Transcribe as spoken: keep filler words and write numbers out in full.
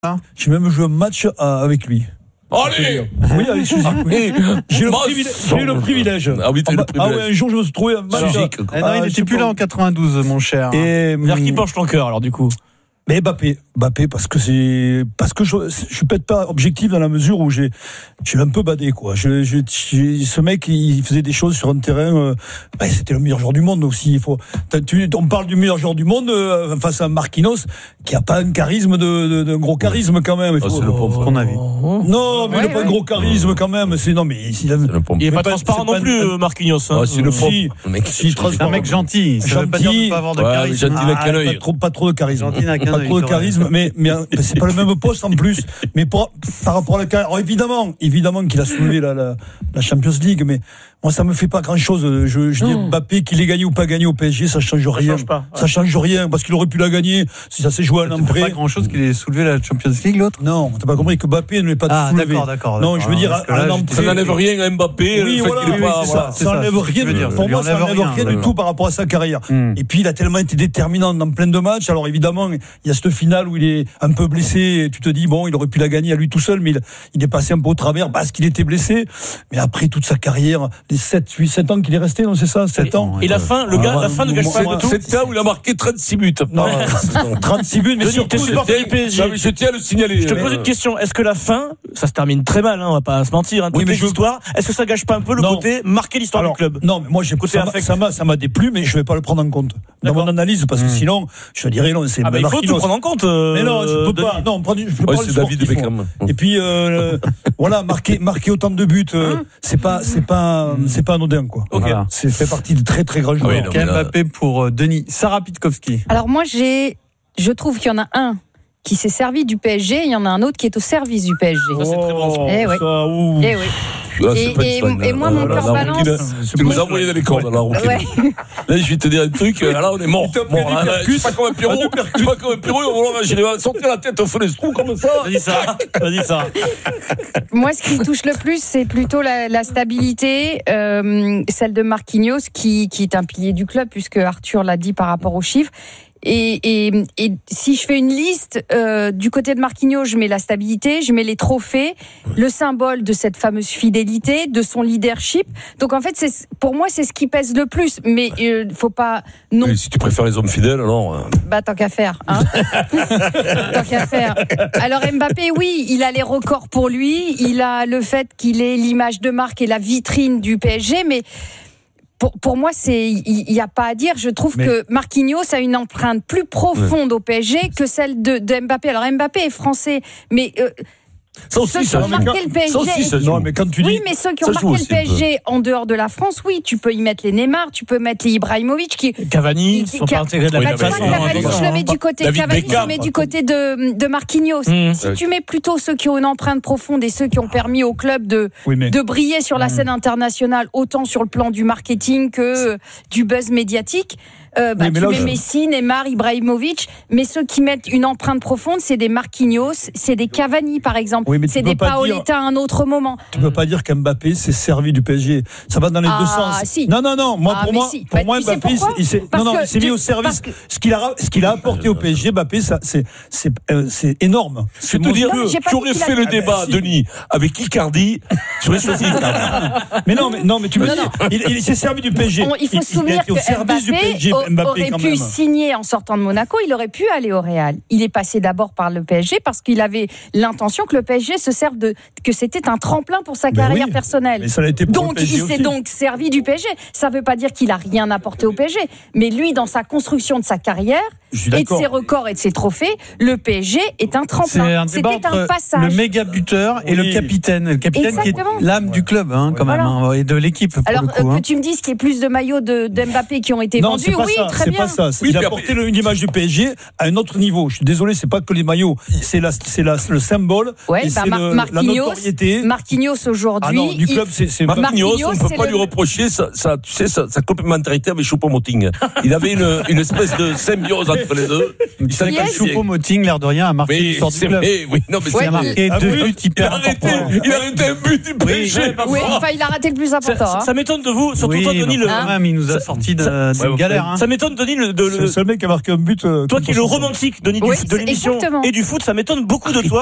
J'ai même joué un match avec lui. Allez, oui, avec Suzy. Oui. J'ai, le privilège, j'ai le privilège. Ah oui, t'as le privilège. Ah ouais, un jour je me suis trouvé un match. Ah, non, il n'était plus là en quatre-vingt-douze, mon cher. Et vers qui penche ton cœur alors du coup? Mais Mbappé, Mbappé parce que c'est parce que je je suis peut-être pas objectif dans la mesure où j'ai j'ai un peu badé quoi. Je, je, je ce mec il faisait des choses sur un terrain. Euh, ben, c'était le meilleur joueur du monde aussi. Il faut. Tu, on parle du meilleur joueur du monde euh, face à Marquinhos qui a pas un charisme de, de, de un gros charisme quand même. Il faut, oh, c'est le pauvre qu'on a vu. Non, mais ouais, il n'a pas ouais. un gros charisme quand même. C'est non, mais il, a, il est pas, pas transparent non plus, un... Marquinhos. Hein. Oh, c'est le pauvre. Si, mec, si, c'est un mec gentil. Ça gentil, veut pas dire de pas avoir de ouais, charisme. Gentil n'a qu'un œil. Pas trop, pas trop de charisme. Gentil n'a qu'un pas trop de charisme, mais mais c'est pas le même poste en plus. Mais pour, par rapport à la carrière, évidemment, évidemment qu'il a soulevé la, la, la Champions League, mais moi ça me fait pas grand chose. Je, je dis Mbappé qu'il ait gagné ou pas gagné au P S G, ça change rien. Ça change pas. Ouais. Ça change rien parce qu'il aurait pu la gagner si ça s'est joué à l'entrée. Pas grand chose qu'il ait soulevé la Champions League l'autre. Non, t'as pas compris que Mbappé ne l'ait pas ah, soulevé. D'accord, d'accord. Non, je veux dire à, à l'entrée. Ça n'enlève rien à Mbappé. Oui, le voilà, fait qu'il oui, est pas. c'est ça. Ça n'enlève rien. Pour moi, ça n'enlève rien du tout par rapport à sa carrière. Et puis il a tellement été déterminant dans plein de matchs. Alors évidemment, il y a cette finale où il est un peu blessé. Et tu te dis bon, il aurait pu la gagner à lui tout seul, mais il, il est passé un peu au travers parce qu'il était blessé. Mais après toute sa carrière, les sept, huit, sept ans qu'il est resté, non, c'est ça, sept ans. Et la fin, le gars, la fin ne gâche pas de tout. sept ans où il a marqué trente-six buts. Non, trente-six buts, mais surtout, je tiens à le signaler. Je te pose une question. Est-ce que la fin, ça se termine très mal, hein, on va pas se mentir, hein, toutes les histoires. Est-ce que ça gâche pas un peu le côté marquer l'histoire du club? Non, mais moi, j'ai côté affect. Ça m'a, ça m'a déplu, mais je vais pas le prendre en compte dans mon analyse parce que sinon, je dirais non, c'est. Ah, il faut tout prendre en compte. Mais non, je peux pas. Non, je peux pas. C'est David Beckham. Et puis voilà, marquer marquer autant de buts, c'est pas c'est pas c'est pas anodin quoi. C'est fait partie de très très grands joueurs. Mbappé pour Denis. Sarah Pitkowski. Alors moi j'ai, je trouve qu'il y en a un qui s'est servi du P S G, il y en a un autre qui est au service du P S G. Ça c'est très bon. Eh oui. Eh oui. Là, et, et, et moi, mon cœur balance. Tu nous as envoyé dans les cordes, là, ok. Ouais. Là, je vais te dire un truc, là, on est mort. Bon, là, je suis pas comme un Pierrot, je suis pas comme un Pierrot, on va j'irai sortir la tête au feu des trous comme ça. Vas-y, ça. Vas-y, ça. Moi, ce qui me touche le plus, c'est plutôt la, la stabilité, euh, celle de Marquinhos, qui, qui est un pilier du club, puisque Arthur l'a dit par rapport aux chiffres. Et, et, et si je fais une liste euh, du côté de Marquinhos, je mets la stabilité, je mets les trophées, le symbole de cette fameuse fidélité, de son leadership. Donc en fait, c'est, pour moi, c'est ce qui pèse le plus. Mais il euh, faut pas non. Oui, si tu préfères les hommes fidèles, alors. Euh... Bah tant qu'à faire, hein. Tant qu'à faire. Alors Mbappé, oui, il a les records pour lui, il a le fait qu'il ait l'image de marque et la vitrine du P S G, mais Pour, pour moi, c'est il n'y a pas à dire. Je trouve mais... que Marquinhos a une empreinte plus profonde ouais. au P S G que celle de, de Mbappé. Alors Mbappé est français, mais euh, ça aussi, ceux qui ont marqué le P S G. Ça aussi, ça non, mais quand tu dis, oui, mais ceux qui ont marqué le P S G en dehors de la France, oui, tu peux y mettre les Neymar, tu peux mettre les Ibrahimovic, qui Cavani, qui, sont qui, pas intégrés de la même façon. Cavani, je le mets du côté de Cavani, je le mets du côté de, de Marquinhos. Mmh. Si tu mets plutôt ceux qui ont une empreinte profonde et ceux qui ont permis au club de, oui, mais... de briller sur la mmh. scène internationale, autant sur le plan du marketing que du buzz médiatique. Euh, bah, oui, tu mets je... Messi, Neymar, Ibrahimovic, mais ceux qui mettent une empreinte profonde, c'est des Marquinhos, c'est des Cavani par exemple, oui, c'est des Paoletta dire... à un autre moment. Tu peux pas dire qu'Mbappé s'est servi du P S G. Ça va dans les ah, deux sens. Si. Non, non, non. Moi, ah, pour moi, si. pour bah, moi, Mbappé, il s'est, non, non, il s'est mis au service. Que... Ce qu'il a, ce qu'il a apporté au P S G, Mbappé, ça, c'est, c'est, euh, c'est énorme. Je vais te dire, tu aurais fait le débat, Denis, avec Icardi, tu aurais choisi Icardi. Mais non, mais non, mais tu me dis, il s'est servi du P S G. Il faut se souvenir que Mbappé aurait pu signé en sortant de Monaco, il aurait pu aller au Real. Il est passé d'abord par le P S G parce qu'il avait l'intention que le P S G se serve de, que c'était un tremplin pour sa carrière oui, personnelle. Mais ça l'a été pour donc le P S G il s'est aussi. donc servi du P S G. Ça ne veut pas dire qu'il a rien apporté au P S G, mais lui dans sa construction de sa carrière et de ses records et de ses trophées, le P S G est un tremplin. C'est un débat C'était entre un passage. Le méga buteur et oui. le capitaine, le capitaine Exactement. qui est l'âme ouais. du club, hein, quand voilà. même, hein, et de l'équipe. Pour Alors le coup, euh, hein. que tu me dises qu'il y ait plus de maillots de, de Mbappé qui ont été non, vendus, oui, ça, très c'est bien. Pas ça. Oui, il a porté le, une image du P S G à un autre niveau. Je suis désolé, c'est pas que les maillots, c'est la, c'est la, le symbole ouais. Ouais, bah, Mar- le, Marquinhos, Marquinhos aujourd'hui. Ah non, du club, c'est, c'est Marquinhos, Marquinhos, on ne peut c'est pas le... lui reprocher sa, sa, tu sais, sa, sa complémentarité avec Choupo-Moting. Il avait une, une espèce de symbiose entre les deux. Il savait que Choupo-Moting, l'air de rien, a marqué l'histoire du club. Mais, oui, non, mais ouais, c'est il a marqué ah, deux oui. buts hyper importants. Il a arrêté un but du P S G. Oui, oui, enfin, il a raté le plus important. Ça, hein. ça m'étonne de vous, surtout oui, toi, Denis. Le... Quand même, il nous a sorti de, ça, d'une ouais, galère. Hein. Ça m'étonne, Denis. Le, de, c'est le seul mec qui a marqué un but. Euh, toi qui es le romantique, Denis, oui, du, de l'émission exactement. et du foot, ça m'étonne beaucoup de toi.